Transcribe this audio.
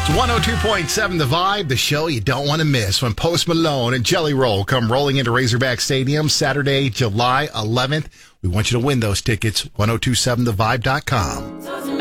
It's 102.7 The Vibe, the show you don't want to miss when Post Malone and Jelly Roll come rolling into Razorback Stadium Saturday, July 11th. We want you to win those tickets, 1027thevibe.com.